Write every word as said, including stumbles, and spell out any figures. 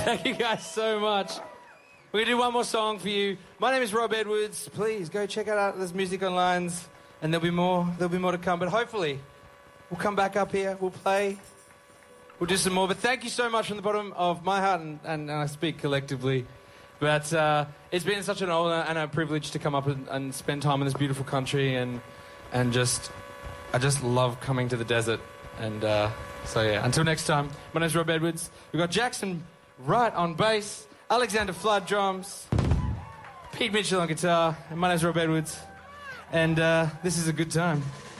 Thank you guys so much. We're going to do one more song for you. My name is Rob Edwards. Please go check out this music online, and there'll be more. There'll be more to come. But hopefully, we'll come back up here. We'll play. We'll do some more. But thank you so much from the bottom of my heart, and, and, and I speak collectively. But uh, it's been such an honour and a privilege to come up and, and spend time in this beautiful country, and and just I just love coming to the desert. And uh, so yeah, until next time. My name's Rob Edwards. We've got Jackson Wright on bass, Alexander Flood drums, Pete Mitchell on guitar, and my name's Rob Edwards, and uh, this is a good time.